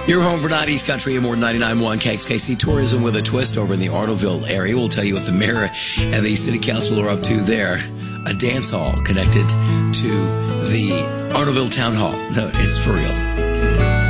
Your home for 90s country and more 99.1 KXKC Tourism with a twist over in the Arnoldville area. We'll tell you what the mayor and the city council are up to there. A dance hall connected to the Arnoldville Town Hall. No, it's for real.